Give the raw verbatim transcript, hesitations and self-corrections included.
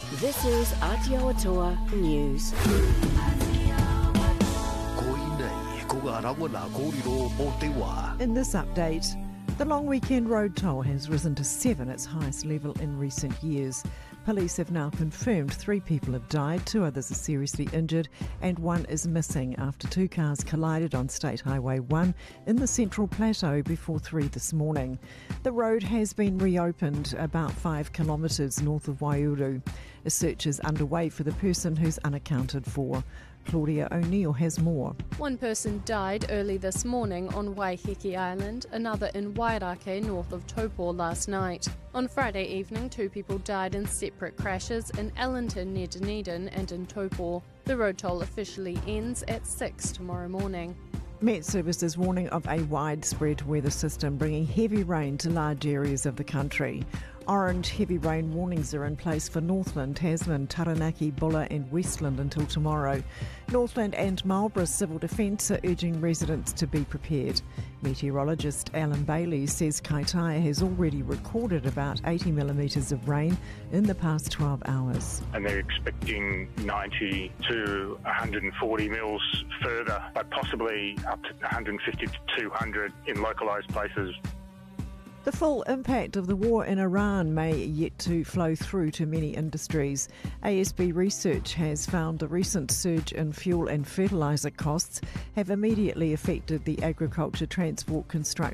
This is Aotearoa News. In this update, the long weekend road toll has risen to seven, its highest level in recent years. Police have now confirmed three people have died, two others are seriously injured, and one is missing after two cars collided on State Highway one in the Central Plateau before three this morning. The road has been reopened about five kilometres north of Waiouru. A search is underway for the person who's unaccounted for. Claudia O'Neill has more. One person died early this morning on Waiheke Island, another in Wairake north of Taupo last night. On Friday evening, two people died in separate crashes in Ellington near Dunedin and in Taupo. The road toll officially ends at six tomorrow morning. Met Services warning of a widespread weather system bringing heavy rain to large areas of the country. Orange heavy rain warnings are in place for Northland, Tasman, Taranaki, Bulla and Westland until tomorrow. Northland and Marlborough Civil Defence are urging residents to be prepared. Meteorologist Alan Bailey says Kaitaia has already recorded about eighty millimetres of rain in the past twelve hours. And they're expecting ninety to one hundred forty mils further, but possibly up to one hundred fifty to two hundred in localised places. The full impact of the war in Iran may yet to flow through to many industries. A S B research has found the recent surge in fuel and fertiliser costs have immediately affected the agriculture, transport, construction